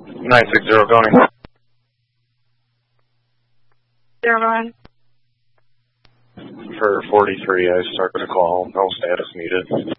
960 going. 09. For 43, I start with a call. No status needed.